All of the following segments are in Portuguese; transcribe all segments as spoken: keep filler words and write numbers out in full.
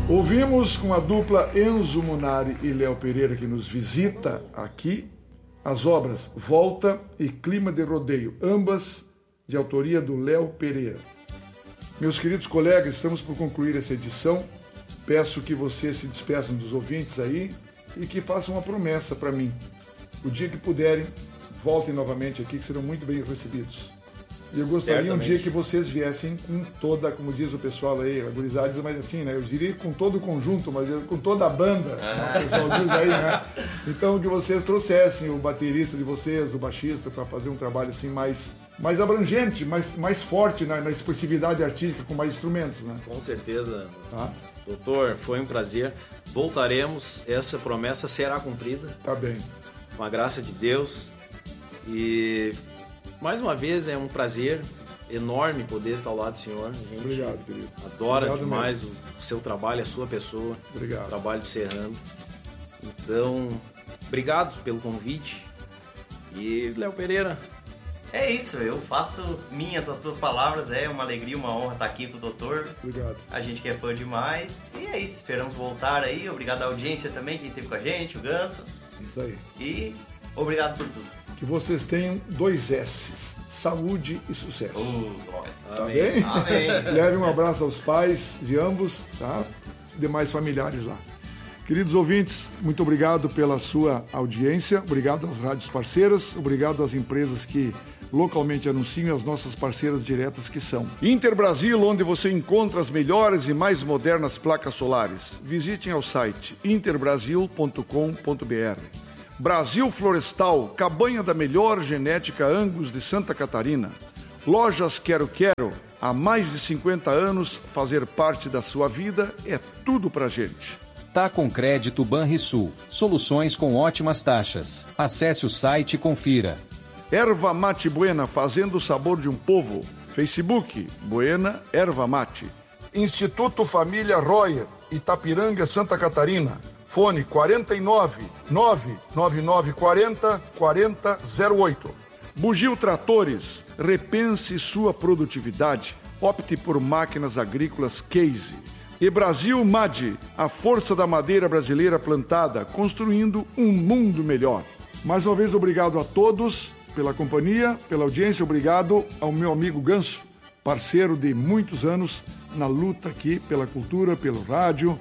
Ouvimos com a dupla Enzo Munari e Léo Pereira, que nos visita aqui, as obras Volta e Clima de Rodeio, ambas de autoria do Léo Pereira. Meus queridos colegas, estamos por concluir essa edição. Peço que vocês se despeçam dos ouvintes aí e que façam uma promessa para mim. O dia que puderem, voltem novamente aqui, que serão muito bem recebidos. E eu gostaria Certamente. um dia que vocês viessem com toda, como diz o pessoal aí, a gurizada diz, mas assim, né? Eu diria com todo o conjunto, mas com toda a banda, ah. né, o pessoal diz aí, né? Então que vocês trouxessem o baterista de vocês, o baixista, para fazer um trabalho assim mais, mais abrangente, mais, mais forte na, na expressividade artística, com mais instrumentos, né? Com certeza. Tá? Doutor, foi um prazer. Voltaremos, essa promessa será cumprida. Tá bem. Com a graça de Deus. E mais uma vez é um prazer enorme poder estar ao lado do senhor. A gente Obrigado, querido. Adora Obrigado demais mesmo. o seu trabalho, a sua pessoa. Obrigado. O trabalho do Serrano. Então, obrigado pelo convite. E Léo Pereira. É isso, eu faço minhas as tuas palavras, é uma alegria, uma honra estar aqui com o doutor. Obrigado. A gente que é fã demais. E é isso, esperamos voltar aí. Obrigado à audiência também, quem esteve com a gente, o Ganso. Isso aí. E obrigado por tudo. Que vocês tenham dois S's, saúde e sucesso. Uh, tá Amém. bem? Amém. Leve um abraço aos pais de ambos, tá? Os demais familiares lá. Queridos ouvintes, muito obrigado pela sua audiência, obrigado às rádios parceiras, obrigado às empresas que localmente anunciam e às nossas parceiras diretas que são Inter Brasil, onde você encontra as melhores e mais modernas placas solares. Visitem ao site inter brasil ponto com ponto b r. Brasil Florestal, cabanha da melhor genética Angus de Santa Catarina. Lojas Quero Quero, há mais de cinquenta anos, fazer parte da sua vida é tudo pra gente. Tá com Crédito Banrisul, soluções com ótimas taxas. Acesse o site e confira. Erva Mate Buena, fazendo o sabor de um povo. Facebook, Buena Erva Mate. Instituto Família Royer, Itapiranga, Santa Catarina. Fone quarenta e nove, nove nove nove quarenta, quarenta zero oito. Bugio Tratores, repense sua produtividade. Opte por máquinas agrícolas Case. E Brasil M A D, a força da madeira brasileira plantada, construindo um mundo melhor. Mais uma vez, obrigado a todos pela companhia, pela audiência. Obrigado ao meu amigo Ganso, parceiro de muitos anos na luta aqui pela cultura, pelo rádio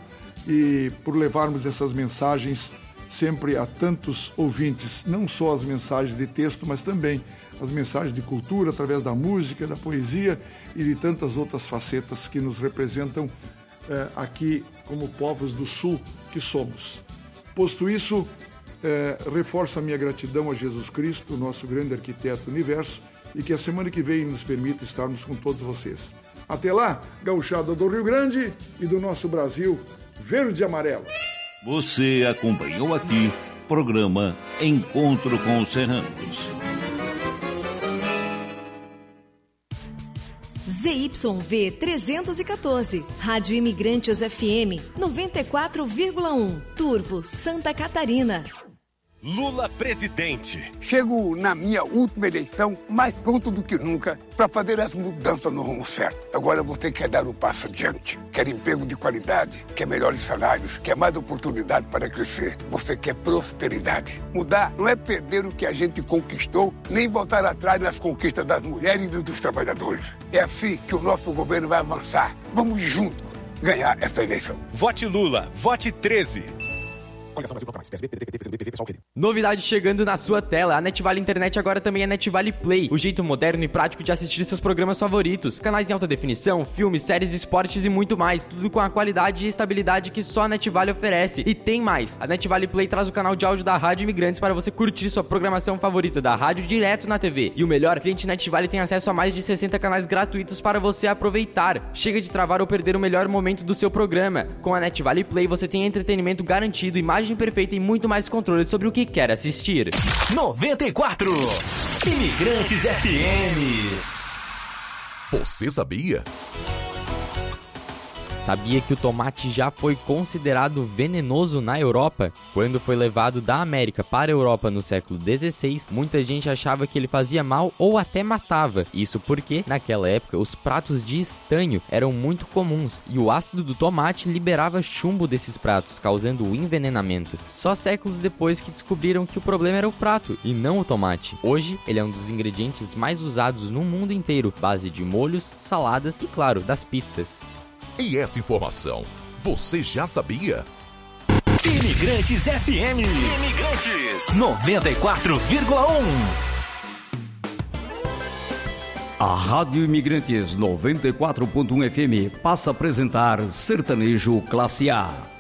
e por levarmos essas mensagens sempre a tantos ouvintes, não só as mensagens de texto, mas também as mensagens de cultura através da música, da poesia e de tantas outras facetas que nos representam eh, aqui como povos do Sul que somos. Posto isso, eh, reforço a minha gratidão a Jesus Cristo, nosso grande arquiteto do universo, e que a semana que vem nos permita estarmos com todos vocês. Até lá, gauchada do Rio Grande e do nosso Brasil verde e amarelo. Você acompanhou aqui programa Encontro com os Serranos. Z Y V trezentos e quatorze, Rádio Imigrantes F M noventa e quatro vírgula um, Turvo, Santa Catarina. Lula presidente. Chego na minha última eleição mais pronto do que nunca para fazer as mudanças no rumo certo. Agora você quer dar um passo adiante, quer emprego de qualidade, quer melhores salários, quer mais oportunidade para crescer. Você quer prosperidade. Mudar não é perder o que a gente conquistou, nem voltar atrás nas conquistas das mulheres e dos trabalhadores. É assim que o nosso governo vai avançar. Vamos juntos ganhar essa eleição. Vote Lula, vote treze. Novidade chegando na sua tela. A NetVale Internet agora também é NetVale Play, o jeito moderno e prático de assistir seus programas favoritos, canais em alta definição, filmes, séries, esportes e muito mais, tudo com a qualidade e estabilidade que só a NetVale oferece. E tem mais, a NetVale Play traz o canal de áudio da Rádio Imigrantes para você curtir sua programação favorita da rádio direto na T V. E o melhor, cliente NetVale tem acesso a mais de sessenta canais gratuitos para você aproveitar. Chega de travar ou perder o melhor momento do seu programa. Com a NetVale Play você tem entretenimento garantido, imagem perfeita e muito mais controle sobre o que quer assistir. noventa e quatro Imigrantes F M. Você sabia? Sabia que o tomate já foi considerado venenoso na Europa? Quando foi levado da América para a Europa no século dezesseis, muita gente achava que ele fazia mal ou até matava. Isso porque, naquela época, os pratos de estanho eram muito comuns e o ácido do tomate liberava chumbo desses pratos, causando o envenenamento. Só séculos depois que descobriram que o problema era o prato e não o tomate. Hoje, ele é um dos ingredientes mais usados no mundo inteiro, base de molhos, saladas e, claro, das pizzas. E essa informação, você já sabia? Imigrantes F M. Imigrantes noventa e quatro vírgula um. A Rádio Imigrantes noventa e quatro ponto um F M passa a apresentar Sertanejo Classe A.